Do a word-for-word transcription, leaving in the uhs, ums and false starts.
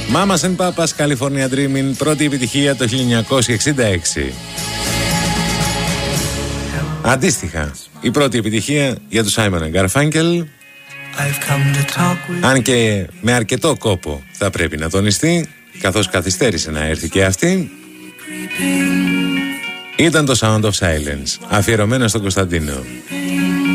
Mamas and Papas, California Dreaming, πρώτη επιτυχία το χίλια εννιακόσια εξήντα έξι. Αντίστοιχα, η πρώτη επιτυχία για τους Simon and Garfunkel, αν και με αρκετό κόπο θα πρέπει να τονιστεί, καθώς καθυστέρησε να έρθει και αυτή, ήταν το Sound of Silence, αφιερωμένο στον Κωνσταντίνο.